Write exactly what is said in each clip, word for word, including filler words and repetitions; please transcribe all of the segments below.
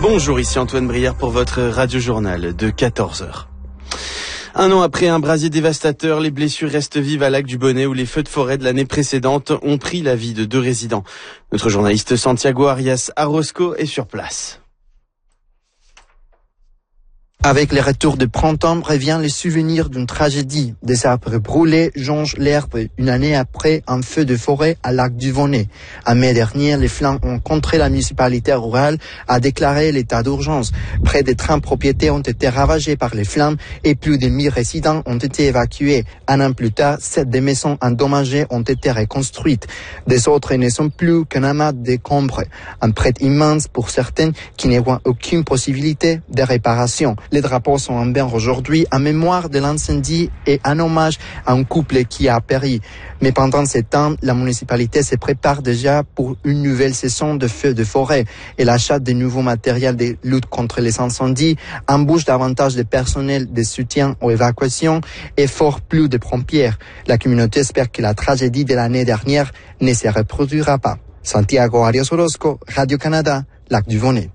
Bonjour, ici Antoine Brière pour votre radio-journal de quatorze heures. Un an après un brasier dévastateur, les blessures restent vives à Lac-du-Bonnet où les feux de forêt de l'année précédente ont pris la vie de deux résidents. Notre journaliste Santiago Arias Arrosco est sur place. Avec les retours de printemps revient le souvenir d'une tragédie. Des arbres brûlés jonchent l'herbe une année après un feu de forêt à Lac-du-Bonnet. En mai dernier, les flammes ont contré la municipalité rurale a déclaré l'état d'urgence. Près de trente propriétés ont été ravagées par les flammes et plus de mille résidents ont été évacués. Un an plus tard, sept des maisons endommagées ont été reconstruites. Des autres ne sont plus qu'un amas de décombres. Un prêt immense pour certaines qui ne voient aucune possibilité de réparation. Les drapeaux sont en berne aujourd'hui en mémoire de l'incendie et en hommage à un couple qui a péri. Mais pendant ce temps, la municipalité se prépare déjà pour une nouvelle saison de feux de forêt et l'achat de nouveaux matériels de lutte contre les incendies, embauche davantage de personnel de soutien aux évacuations et fort plus de pompiers. La communauté espère que la tragédie de l'année dernière ne se reproduira pas. Santiago Arias Orozco, Radio-Canada, Lac-du-Bonnet.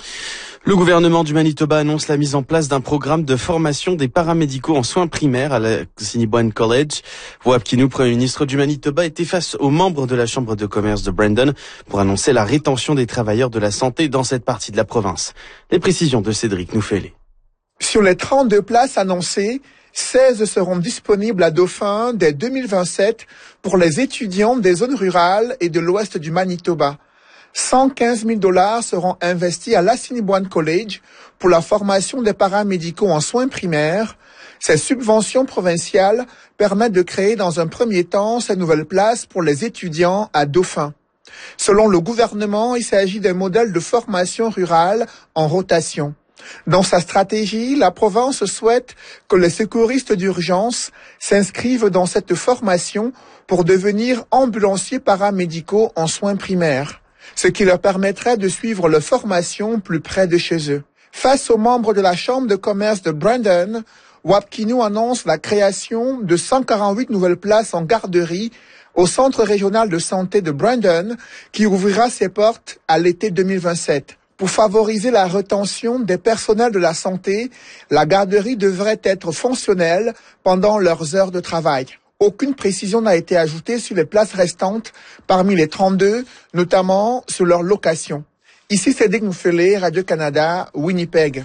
Le gouvernement du Manitoba annonce la mise en place d'un programme de formation des paramédicaux en soins primaires à la Assiniboine College. Wap Kinew, Premier ministre du Manitoba, était face aux membres de la Chambre de commerce de Brandon pour annoncer la rétention des travailleurs de la santé dans cette partie de la province. Les précisions de Cédric Noufélé. Sur les trente-deux places annoncées, seize seront disponibles à Dauphin dès deux mille vingt-sept pour les étudiants des zones rurales et de l'ouest du Manitoba. cent quinze mille dollars seront investis à l'Assiniboine College pour la formation des paramédicaux en soins primaires. Ces subventions provinciales permettent de créer dans un premier temps ces nouvelles places pour les étudiants à Dauphin. Selon le gouvernement, il s'agit d'un modèle de formation rurale en rotation. Dans sa stratégie, la province souhaite que les secouristes d'urgence s'inscrivent dans cette formation pour devenir ambulanciers paramédicaux en soins primaires, ce qui leur permettrait de suivre leur formation plus près de chez eux. Face aux membres de la Chambre de commerce de Brandon, Wap Kinew annonce la création de cent quarante-huit nouvelles places en garderie au Centre régional de santé de Brandon, qui ouvrira ses portes à l'été deux mille vingt-sept. Pour favoriser la rétention des personnels de la santé, la garderie devrait être fonctionnelle pendant leurs heures de travail. Aucune précision n'a été ajoutée sur les places restantes parmi les trente-deux, notamment sur leur location. Ici, Cédric Noufélé, Radio-Canada, Winnipeg.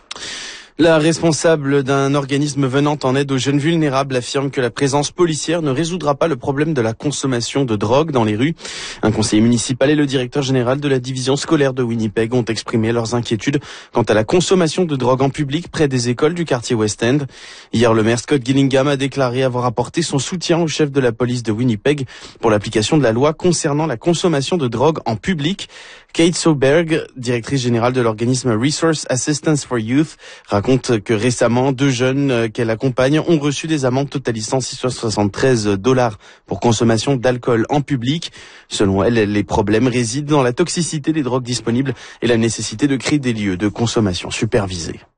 La responsable d'un organisme venant en aide aux jeunes vulnérables affirme que la présence policière ne résoudra pas le problème de la consommation de drogue dans les rues. Un conseiller municipal et le directeur général de la division scolaire de Winnipeg ont exprimé leurs inquiétudes quant à la consommation de drogue en public près des écoles du quartier West End. Hier, le maire Scott Gillingham a déclaré avoir apporté son soutien au chef de la police de Winnipeg pour l'application de la loi concernant la consommation de drogue en public. Kate Soberg, directrice générale de l'organisme Resource Assistance for Youth, raconte que récemment, deux jeunes qu'elle accompagne ont reçu des amendes totalisant six cent soixante-treize dollars pour consommation d'alcool en public. Selon elle, les problèmes résident dans la toxicité des drogues disponibles et la nécessité de créer des lieux de consommation supervisés.